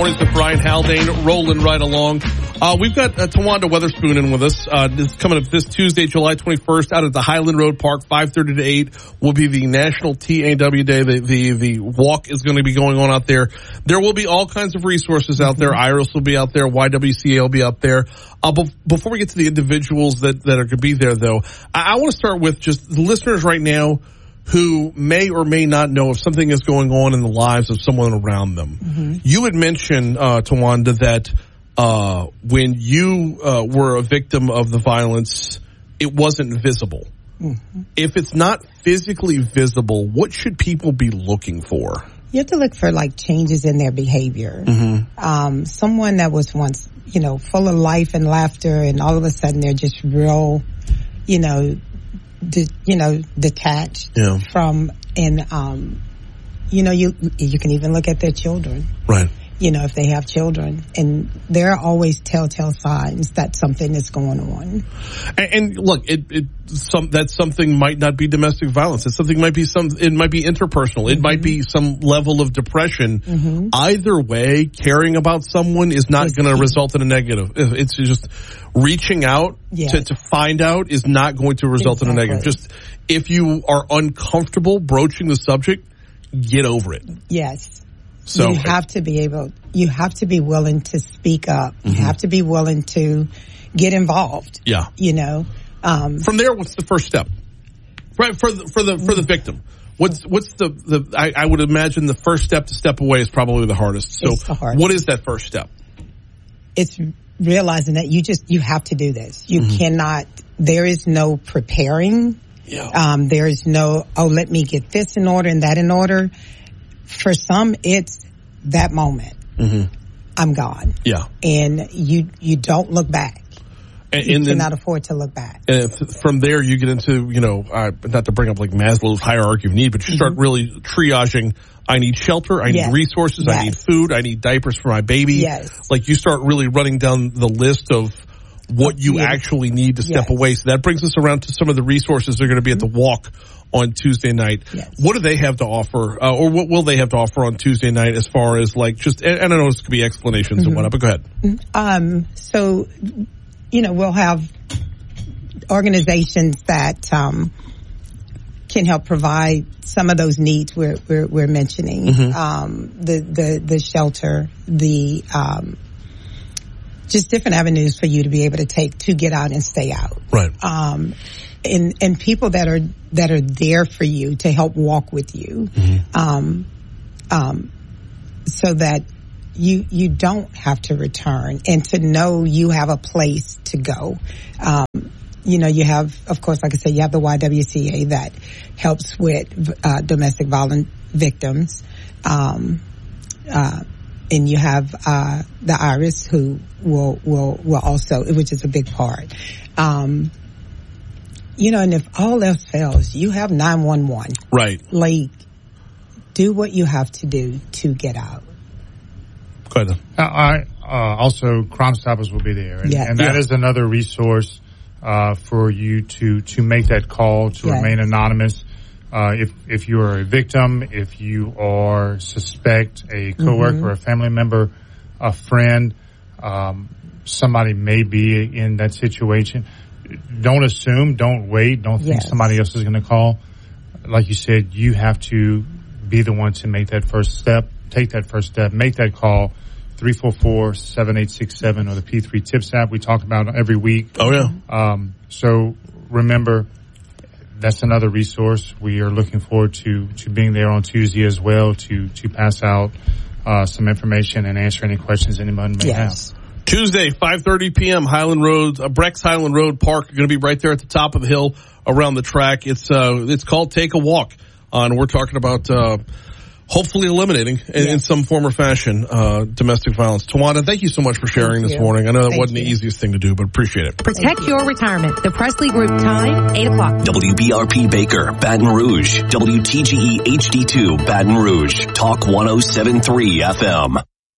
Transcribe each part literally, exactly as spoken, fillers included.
Mornings with Brian Haldane, rolling right along. Uh, we've got uh, Tawanda Weatherspoon in with us. Uh, this coming up this Tuesday, July twenty-first, out at the Highland Road Park, five thirty to eight, will be the National T A W Day. The, the, the walk is going to be going on out there. There will be all kinds of resources out there. IRIS will be out there. Y W C A will be out there. Uh, be- before we get to the individuals that, that are going to be there, though, I, I want to start with just the listeners right now who may or may not know if something is going on in the lives of someone around them. Mm-hmm. You had mentioned, uh, Tawanda, that uh, when you uh, were a victim of the violence, it wasn't visible. Mm-hmm. If it's not physically visible, what should people be looking for? You have to look for, like, changes in their behavior. Mm-hmm. Um, someone that was once, you know, full of life and laughter, and all of a sudden they're just real, you know, De, you know, detached yeah. from, and, um, you know, you, you can even look at their children. Right. You know, if they have children, and there are always telltale signs that something is going on. And, and look, it, it, some, that something might not be domestic violence. It something might be some, it might be interpersonal. It mm-hmm. might be some level of depression. Mm-hmm. Either way, caring about someone is not going to result in a negative. It's just reaching out yes. to, to find out is not going to result exactly. in a negative. Just if you are uncomfortable broaching the subject, get over it. Yes. So you have to be able, you have to be willing to speak up. Mm-hmm. You have to be willing to get involved. Yeah. You know, um, from there, what's the first step? Right. For the, for the, for the victim. What's, what's the, the, I, I would imagine the first step to step away is probably the hardest. So it's the hardest. What is that first step? It's realizing that you just, you have to do this. You mm-hmm. cannot, there is no preparing. Yeah. Um, there is no, oh, let me get this in order and that in order. For some, it's that moment. Mm-hmm. I'm gone. Yeah. And you you don't look back. And, you and cannot then, afford to look back. And from there, you get into, you know, uh, not to bring up like Maslow's hierarchy of need, but you start mm-hmm. really triaging. I need shelter. I yes. need resources. Yes. I need food. I need diapers for my baby. Yes. Like you start really running down the list of what you yes. actually need to step yes. away. So that brings us around to some of the resources that are going to be mm-hmm. at the walk on Tuesday night. Yes. What do they have to offer, uh, or what will they have to offer on Tuesday night as far as like just, and, and I know this could be explanations mm-hmm. and whatnot, but go ahead. Um, so, you know, we'll have organizations that, um, can help provide some of those needs we're, we're, we're mentioning. Mm-hmm. Um, the, the, the shelter, the, um, just different avenues for you to be able to take to get out and stay out. Right. Um, and, and people that are, that are there for you to help walk with you. Mm-hmm. Um, um, so that you, you don't have to return and to know you have a place to go. Um, you know, you have, of course, like I said, you have the Y W C A that helps with, uh, domestic violence victims. Um, uh, and you have, uh, the IRIS who will, will, will also, which is a big part. Um, You know, and if all else fails, you have nine one one. Right. Like, do what you have to do to get out. Go ahead. Uh, I, uh, also, Crime Stoppers will be there. And, yes. and that yeah. is another resource uh, for you to, to make that call, to yes. remain anonymous. Uh, if, if you are a victim, if you are suspect a coworker, mm-hmm. or a family member, a friend, um, somebody may be in that situation. Don't assume, don't wait, don't yes. think somebody else is going to call. Like you said, you have to be the one to make that first step, take that first step, make that call. three four four, seven eight six seven or the P three Tips app we talk about every week. Oh, yeah. Um, so remember, that's another resource. We are looking forward to, to being there on Tuesday as well to, to pass out uh, some information and answer any questions anyone may yes. have. Tuesday, five thirty p.m., Highland Road, uh, Brex Highland Road Park. Going to be right there at the top of the hill around the track. It's uh, it's called Take a Walk, uh, and we're talking about uh, hopefully eliminating in, yeah. in some form or fashion uh, domestic violence. Tawanda, thank you so much for sharing thank this you. morning. I know that thank wasn't you. the easiest thing to do, but appreciate it. Protect your retirement. The Presley Group time, eight o'clock. W B R P Baker, Baton Rouge. W T G E H D two, Baton Rouge. Talk one oh seven point three F M.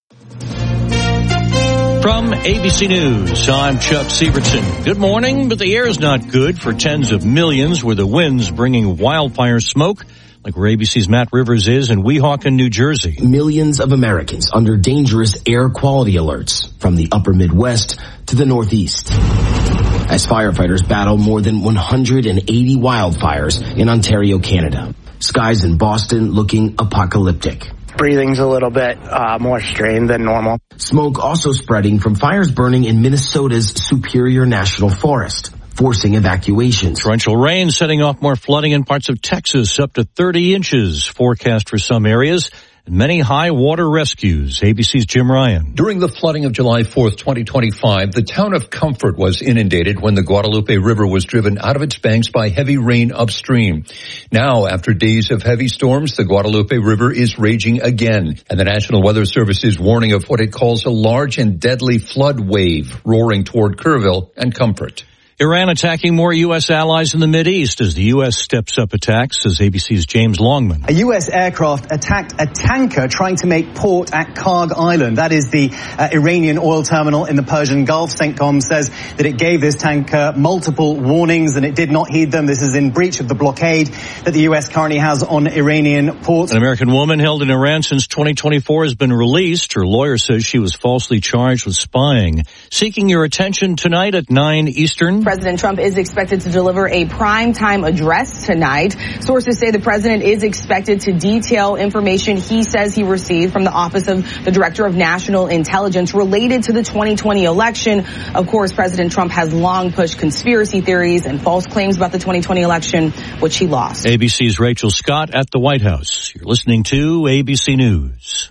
From A B C News, I'm Chuck Severson. Good morning, but the air is not good for tens of millions with the winds bringing wildfire smoke like where A B C's Matt Rivers is in Weehawken, New Jersey. Millions of Americans under dangerous air quality alerts from the upper Midwest to the Northeast, as firefighters battle more than one hundred eighty wildfires in Ontario, Canada. Skies in Boston looking apocalyptic. Breathing's a little bit uh, more strained than normal. Smoke also spreading from fires burning in Minnesota's Superior National Forest, forcing evacuations. Torrential rain setting off more flooding in parts of Texas, up to thirty inches forecast for some areas. Many high water rescues. A B C's Jim Ryan. During the flooding of July fourth, twenty twenty-five, the town of Comfort was inundated when the Guadalupe River was driven out of its banks by heavy rain upstream. Now, after days of heavy storms, the Guadalupe River is raging again, and the National Weather Service is warning of what it calls a large and deadly flood wave roaring toward Kerrville and Comfort. Iran attacking more U S allies in the Mideast as the U S steps up attacks, says A B C's James Longman. A U S aircraft attacked a tanker trying to make port at Karg Island. That is the uh, Iranian oil terminal in the Persian Gulf. CENTCOM says that it gave this tanker multiple warnings and it did not heed them. This is in breach of the blockade that the U S currently has on Iranian ports. An American woman held in Iran since twenty twenty-four has been released. Her lawyer says she was falsely charged with spying. Seeking your attention tonight at nine Eastern. President Trump is expected to deliver a primetime address tonight. Sources say the president is expected to detail information he says he received from the Office of the Director of National Intelligence related to the twenty twenty election. Of course, President Trump has long pushed conspiracy theories and false claims about the twenty twenty election, which he lost. A B C's Rachel Scott at the White House. You're listening to A B C News.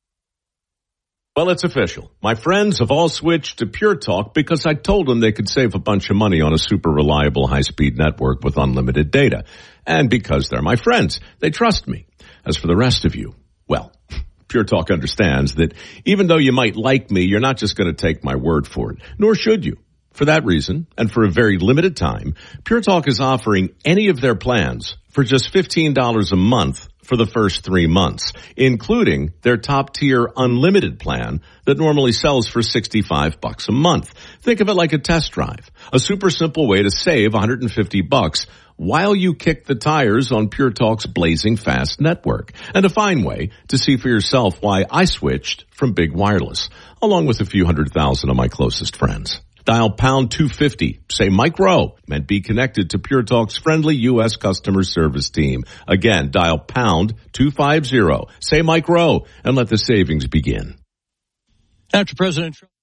Well, it's official. My friends have all switched to Pure Talk because I told them they could save a bunch of money on a super reliable high-speed network with unlimited data. And because they're my friends, they trust me. As for the rest of you, well, Pure Talk understands that even though you might like me, you're not just going to take my word for it, nor should you. For that reason, and for a very limited time, Pure Talk is offering any of their plans for just fifteen dollars a month for the first three months, including their top-tier unlimited plan that normally sells for sixty-five bucks a month. Think of it like a test drive, a super simple way to save one hundred fifty bucks while you kick the tires on Pure Talk's blazing fast network, and a fine way to see for yourself why I switched from Big Wireless, along with a few hundred thousand of my closest friends. Dial pound two fifty, say Mike Rowe, and be connected to Pure Talk's friendly U S customer service team. Again, dial pound two fifty, say Mike Rowe, and let the savings begin. After President Trump.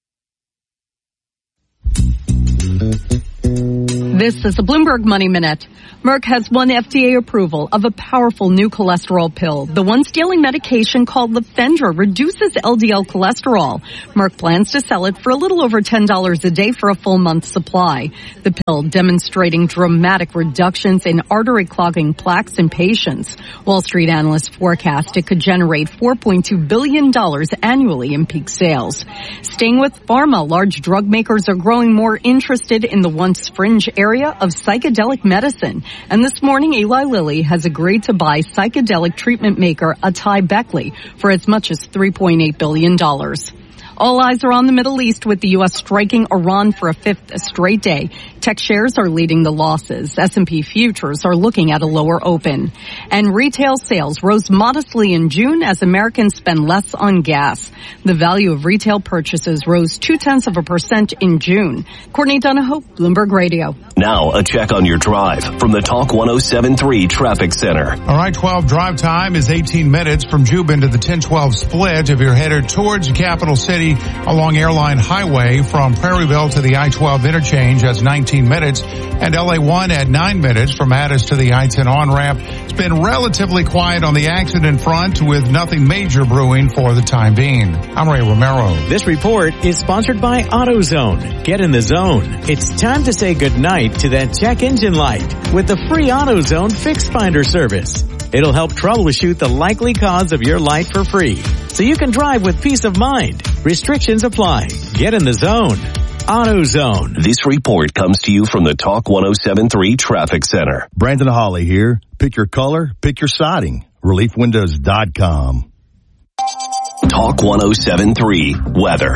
This is the Bloomberg Money Minute. Merck has won F D A approval of a powerful new cholesterol pill. The once-daily medication called Lefendra reduces L D L cholesterol. Merck plans to sell it for a little over ten dollars a day for a full month supply. The pill demonstrating dramatic reductions in artery-clogging plaques in patients. Wall Street analysts forecast it could generate four point two billion dollars annually in peak sales. Staying with pharma, large drug makers are growing more interested in the once fringe area of psychedelic medicine. And this morning, Eli Lilly has agreed to buy psychedelic treatment maker Atai Beckley for as much as three point eight billion dollars. All eyes are on the Middle East with the U S striking Iran for a fifth straight day. Tech shares are leading the losses. S and P futures are looking at a lower open. And retail sales rose modestly in June as Americans spend less on gas. The value of retail purchases rose two-tenths of a percent in June. Courtney Donahoe, Bloomberg Radio. Now, a check on your drive from the Talk one oh seven point three Traffic Center. All right, twelve drive time is eighteen minutes from Jubin to the ten twelve split. If you're headed towards the capital city along Airline Highway from Prairieville to the I twelve interchange, that's nineteen minutes. And L A one at nine minutes from Addis to the I ten on-ramp. It's been relatively quiet on the accident front with nothing major brewing for the time being. I'm Ray Romero. This report is sponsored by AutoZone. Get in the zone. It's time to say goodnight to that check engine light with the free AutoZone Fix Finder service. It'll help troubleshoot the likely cause of your light for free, so you can drive with peace of mind. Restrictions apply. Get in the zone. AutoZone. This report comes to you from the Talk one oh seven point three Traffic Center. Brandon Hawley here. Pick your color, pick your siding. relief windows dot com. Talk one oh seven point three Weather.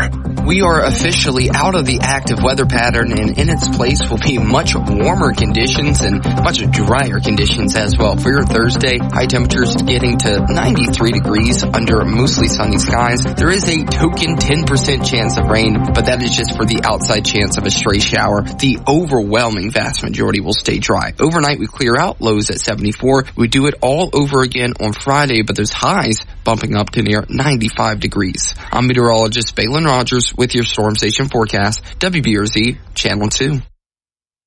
We are officially out of the active weather pattern, and in its place will be much warmer conditions and much drier conditions as well. For your Thursday, high temperatures getting to ninety-three degrees under mostly sunny skies. There is a token ten percent chance of rain, but that is just for the outside chance of a stray shower. The overwhelming vast majority will stay dry. Overnight, we clear out, lows at seventy-four. We do it all over again on Friday, but there's highs bumping up to near ninety-five degrees. I'm meteorologist Balin Rogers with your Storm Station forecast, W B R Z Channel two.